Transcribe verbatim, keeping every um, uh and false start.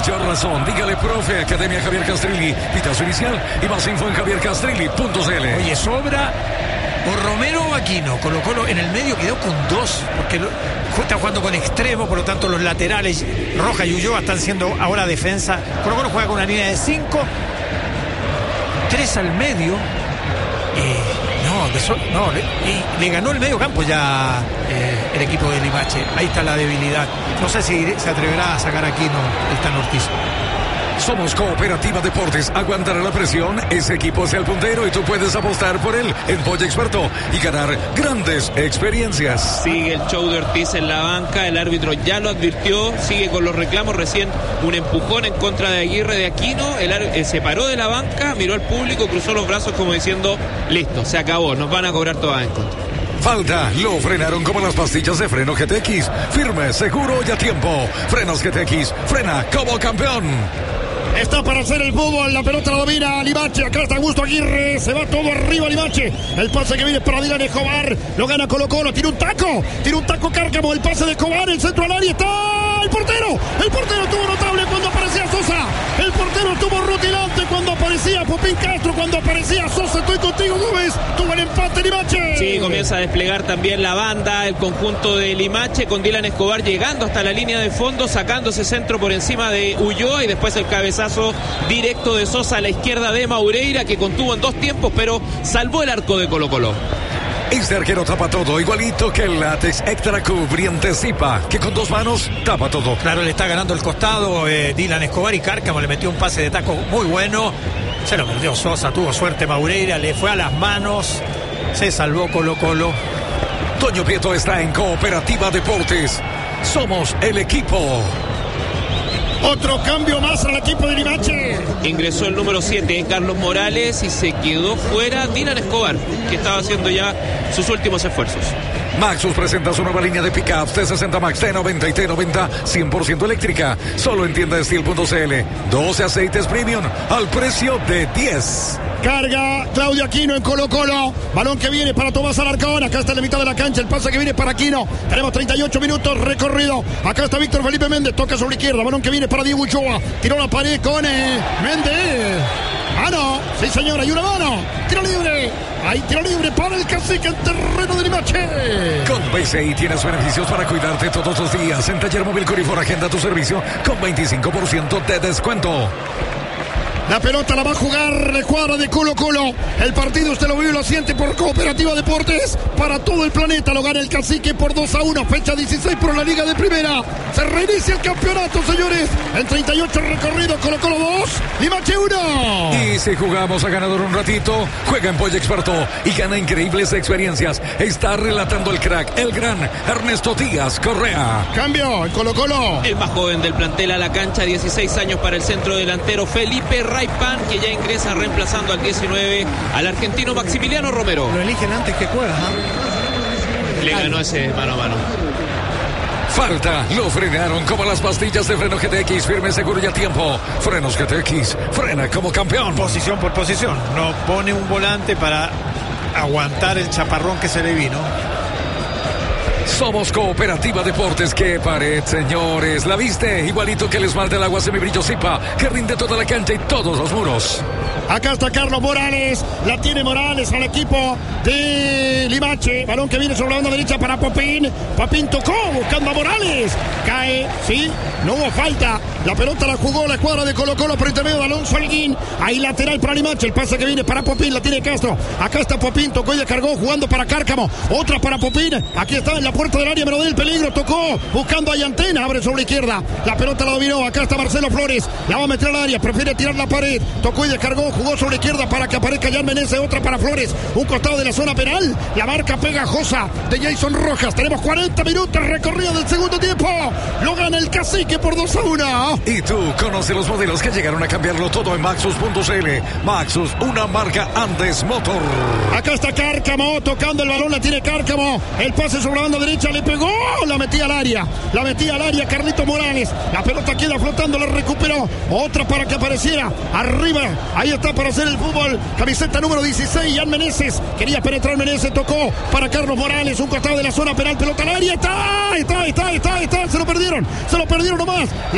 mayor razón. Dígale, profe, Academia Javier Castrilli. Pitazo inicial y más info en javier castrilli punto c l. Oye, sobra o Romero o Aquino. Colo Colo en el medio quedó con dos, porque lo, está jugando con extremo, por lo tanto los laterales, Roja y Ulloa, están siendo ahora defensa. Colo Colo juega con una línea de cinco, tres al medio. Eh, no, de so, no le, y le ganó el medio campo ya eh, el equipo de Limache. Ahí está la debilidad. No sé si se atreverá a sacar aquí no, el Tan Ortiz. Somos Cooperativa Deportes. Aguantará la presión, ese equipo es el puntero y tú puedes apostar por él en Polla Experto y ganar grandes experiencias. Sigue el show de Ortiz en la banca, el árbitro ya lo advirtió, sigue con los reclamos, recién un empujón en contra de Aguirre de Aquino, el árbitro se paró de la banca, miró al público, cruzó los brazos como diciendo, listo, se acabó, nos van a cobrar todas en contra. Falta, lo frenaron como las pastillas de freno G T X. Firme, seguro y a tiempo. Frenos G T X, frena como campeón. Está para hacer el fútbol, la pelota la domina Limache, acá está Augusto Aguirre, se va todo arriba Limache, el pase que viene para Dylan Escobar, lo gana Colo Colo, tiene un taco, tiene un taco Cárcamo, el pase de Escobar, el centro al área, está el portero, el portero estuvo notable cuando aparecía Sosa, el portero estuvo rutilante cuando aparecía Popín Castro, cuando aparecía Sosa, estoy contigo Gómez, tuvo el empate Limache. Sí, comienza a desplegar también la banda, el conjunto de Limache con Dylan Escobar llegando hasta la línea de fondo, sacando ese centro por encima de Ulloa y después el cabezazo directo de Sosa a la izquierda de Maureira, que contuvo en dos tiempos, pero salvó el arco de Colo Colo. Este arquero tapa todo, igualito que el látex extra cubriente Zipa, que con dos manos tapa todo. Claro, le está ganando el costado eh, Dylan Escobar y Cárcamo le metió un pase de taco muy bueno. Se lo perdió Sosa, tuvo suerte Maureira, le fue a las manos, se salvó Colo Colo. Toño Prieto está en Cooperativa Deportes. Somos el equipo. Otro cambio más al equipo de Limache. Ingresó el número siete, Carlos Morales, y se quedó fuera Dylan Escobar, que estaba haciendo ya sus últimos esfuerzos. Maxus presenta su nueva línea de pickups T sesenta Max, T noventa y T noventa cien por ciento eléctrica. Solo en tienda steel punto c l. doce aceites premium al precio de diez. Carga Claudio Aquino en Colo Colo. Balón que viene para Tomás Alarcón. Acá está en la mitad de la cancha. El pase que viene para Aquino. Tenemos treinta y ocho minutos recorrido. Acá está Víctor Felipe Méndez. Toca sobre la izquierda. Balón que viene para Diego Ulloa. Tiró la pared con eh, Méndez. Mano. Sí, señora. Y una mano. Tiro libre. Hay tiro libre para el Cacique en terreno de Limache. Con B C I tienes beneficios para cuidarte todos los días. En Taller Móvil Corifor agenda tu servicio con veinticinco por ciento de descuento. La pelota la va a jugar la escuadra de Colo Colo. El partido usted lo vive y lo siente por Cooperativa Deportes. Para todo el planeta lo gana el Cacique por dos a uno. Fecha dieciséis por la Liga de Primera. Se reinicia el campeonato, señores. En treinta y ocho recorridos, Colo Colo dos, Limache uno. Y si jugamos a ganador un ratito, juega en Polla Experto y gana increíbles experiencias. Está relatando el crack, el gran Ernesto Díaz Correa. Cambio en Colo Colo. El más joven del plantel a la cancha, dieciséis años para el centro delantero Felipe Raipan, que ya ingresa reemplazando al diecinueve al argentino Maximiliano Romero. Lo eligen antes que juega, ¿eh? Le ganó ese mano a mano. Falta, lo frenaron como las pastillas de freno G T X, firme, seguro y a tiempo. Frenos G T X, frena como campeón. Posición por posición, no pone un volante para aguantar el chaparrón que se le vino. Somos Cooperativa Deportes. ¡Qué pared, señores! ¿La viste? Igualito que el esmalte del agua semibrillo Zipa, que rinde toda la cancha y todos los muros. Acá está Carlos Morales. La tiene Morales al equipo de Limache. Balón que viene sobre la banda derecha para Popín. Popín tocó buscando a Morales. Cae, sí, no hubo falta. La pelota la jugó la escuadra de Colo Colo por intermedio de Alonso Alguín. Ahí lateral para Limache. El pase que viene para Popín. La tiene Castro. Acá está Popín. Tocó y descargó jugando para Cárcamo. Otra para Popín. Aquí está en la puerta del área. Merodel, peligro. Tocó buscando a Yantena. Abre sobre la izquierda. La pelota la dominó. Acá está Marcelo Flores. La va a meter al área. Prefiere tirar la pared. Tocó y descargó. Jugó sobre la izquierda para que aparezca Jan Menezes. Otra para Flores. Un costado de la zona penal. La marca pegajosa de Jason Rojas. Tenemos cuarenta minutos recorrido del segundo tiempo. Lo gana el Cacique por dos a uno. Y tú conoce los modelos que llegaron a cambiarlo todo en Maxus punto c l. Maxus, una marca Andes Motor. Acá está Cárcamo tocando el balón. La tiene Cárcamo. El pase sobre la banda derecha. Le pegó. La metía al área. La metía al área Carlito Morales. La pelota queda flotando. La recuperó. Otra para que apareciera. Arriba. Ahí está para hacer el fútbol. Camiseta número dieciséis. Jan Menezes. Quería penetrar Menezes. Tocó para Carlos Morales. Un costado de la zona penal. Pelota al área. Está. Está. Está. Está. Está. Se lo perdieron. Se lo perdieron nomás.